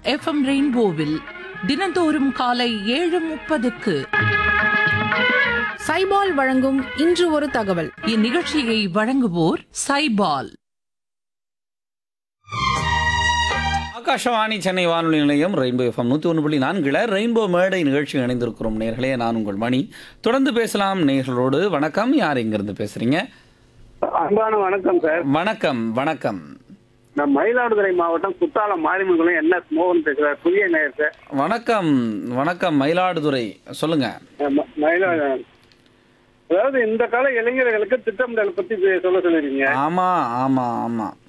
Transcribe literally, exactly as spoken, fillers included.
FM ரெயின்போவில் தினந்தோறும் காலை ஏழு முப்பதுக்கு சைபால் வழங்கும் இன்று ஒரு தகவல். இந்நிகழ்ச்சியை வழங்குவோர் சைபால். ஆகாஷவாணி சென்னை வானொலி நிலையம் ரெயின்போ எஃப்எம் நூற்றி ஒன்று புள்ளி நான்கில் ரெயின்போ மேடை நிகழ்ச்சி இணைந்திருக்கிறோம் நேர்களே. நான் உங்கள் மணி. தொடர்ந்து பேசலாம் நேர்களோடு. வணக்கம், யார் இங்கிருந்து பேசுறீங்க? அன்பான வணக்கம் சார். வணக்கம் வணக்கம். நான் மயிலாடுதுறை மாவட்டம் குத்தாலம் மாரிமங்கலம் என் எஸ் மோகன் பேசுறேன். புதிய நேயர் சார். வணக்கம் வணக்கம். மயிலாடுதுறை சொல்லுங்க. ம- மயிலாடு அதாவது இந்த கால இளைஞர்களுக்கு திட்டமிடல் பத்தி சொல்ல சொல்லிருக்கீங்க. ஆமா ஆமா ஆமா